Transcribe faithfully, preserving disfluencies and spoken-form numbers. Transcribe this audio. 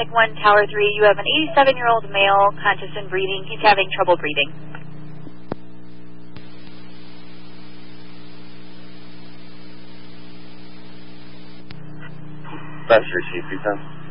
Atlantic one, Tower three. You have an eighty-seven-year-old male, conscious and breathing. He's having trouble breathing. That's your Chief, you